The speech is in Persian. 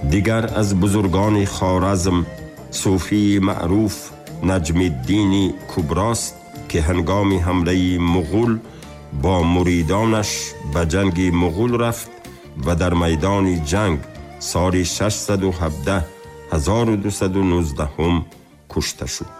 دیگر از بزرگان خوارزم صوفی معروف نجم الدین کبراست که هنگام حمله مغول با مریدانش به جنگ مغول رفت و در میدان جنگ سال 617 1219 کشته شد.